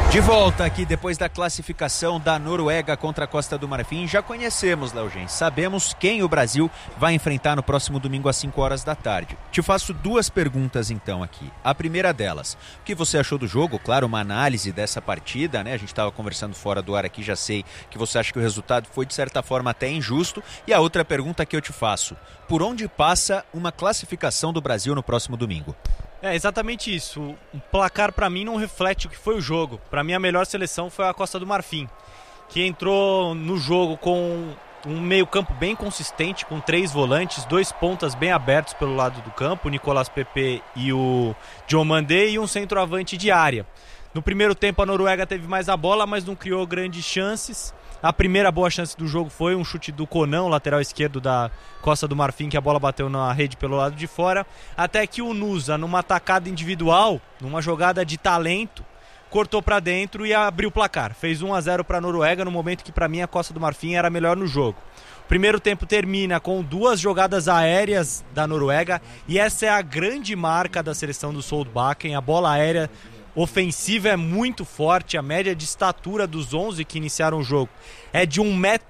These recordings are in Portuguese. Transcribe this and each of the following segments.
De volta aqui depois da classificação da Noruega contra a Costa do Marfim. Já conhecemos, Léo Gens, sabemos quem o Brasil vai enfrentar no próximo domingo às 5 horas da tarde. Te faço duas perguntas então aqui. A primeira delas, o que você achou do jogo? Claro, uma análise dessa partida, né? A gente estava conversando fora do ar aqui, já sei que você acha que o resultado foi de certa forma até injusto. E a outra pergunta que eu te faço, por onde passa uma classificação do Brasil no próximo domingo? É exatamente isso. O placar para mim não reflete o que foi o jogo. Para mim a melhor seleção foi a Costa do Marfim, que entrou no jogo com um meio-campo bem consistente, com 3 volantes, 2 pontas bem abertos pelo lado do campo, o Nicolas Pepe e o Diomandé, e um centroavante de área. No primeiro tempo a Noruega teve mais a bola, mas não criou grandes chances. A primeira boa chance do jogo foi um chute do Conan, lateral esquerdo da Costa do Marfim, que a bola bateu na rede pelo lado de fora, até que o Nusa, numa tacada individual, numa jogada de talento, cortou para dentro e abriu o placar. Fez 1-0 para a Noruega, no momento que para mim a Costa do Marfim era melhor no jogo. O primeiro tempo termina com 2 jogadas aéreas da Noruega, e essa é a grande marca da seleção do Solbakken. A bola aérea ofensiva é muito forte, a média de estatura dos 11 que iniciaram o jogo é de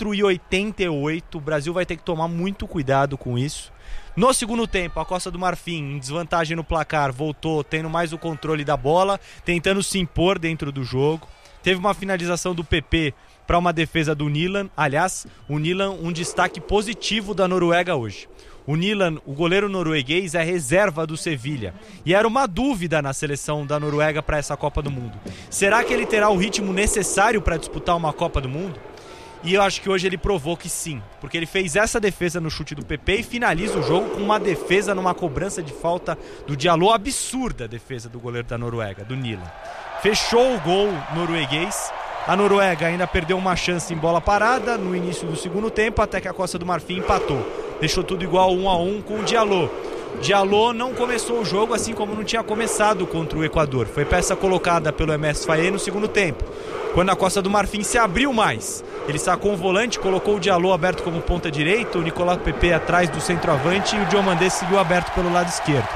1,88 m. O Brasil vai ter que tomar muito cuidado com isso. No segundo tempo, a Costa do Marfim, em desvantagem no placar, voltou tendo mais o controle da bola, tentando se impor dentro do jogo. Teve uma finalização do PP para uma defesa do Nilan. Aliás, o Nilan, um destaque positivo da Noruega hoje. O Nilan, o goleiro norueguês, é reserva do Sevilha. E era uma dúvida na seleção da Noruega para essa Copa do Mundo. Será que ele terá o ritmo necessário para disputar uma Copa do Mundo? E eu acho que hoje ele provou que sim. Porque ele fez essa defesa no chute do PP e finaliza o jogo com uma defesa numa cobrança de falta do Diallo. Absurda a defesa do goleiro da Noruega, do Nilan. Fechou o gol norueguês. A Noruega ainda perdeu uma chance em bola parada no início do segundo tempo, até que a Costa do Marfim empatou. Deixou tudo igual 1-1 com o Diallo. Diallo não começou o jogo, assim como não tinha começado contra o Equador. Foi peça colocada pelo MS Faye no segundo tempo, quando a Costa do Marfim se abriu mais. Ele sacou um volante, colocou o Diallo aberto como ponta direita, o Nicolas Pepe atrás do centroavante e o Diomandé seguiu aberto pelo lado esquerdo.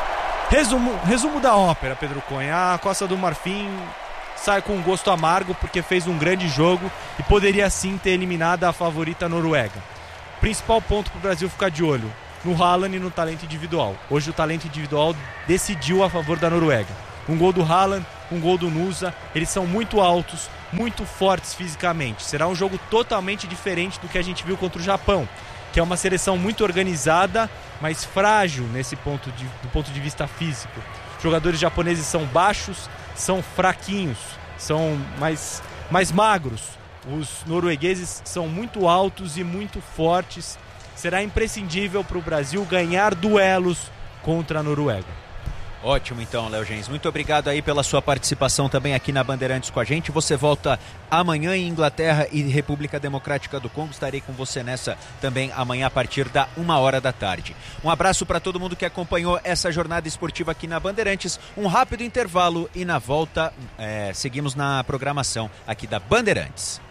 Resumo da ópera, Pedro Cunha. A Costa do Marfim sai com um gosto amargo porque fez um grande jogo e poderia sim ter eliminado a favorita Noruega. Principal ponto para o Brasil ficar de olho no Haaland e no talento individual. Hoje o talento individual decidiu a favor da Noruega. Um gol do Haaland, um gol do Nusa. Eles são muito altos, muito fortes fisicamente. Será um jogo totalmente diferente do que a gente viu contra o Japão, que é uma seleção muito organizada, mas frágil do ponto de vista físico. Os jogadores japoneses são baixos, são fraquinhos, são mais magros. Os noruegueses são muito altos e muito fortes. Será imprescindível para o Brasil ganhar duelos contra a Noruega. Ótimo então, Léo Gens. Muito obrigado aí pela sua participação também aqui na Bandeirantes com a gente. Você volta amanhã em Inglaterra e República Democrática do Congo. Estarei com você nessa também amanhã a partir da 1h da tarde. Um abraço para todo mundo que acompanhou essa jornada esportiva aqui na Bandeirantes. Um rápido intervalo e na volta seguimos na programação aqui da Bandeirantes.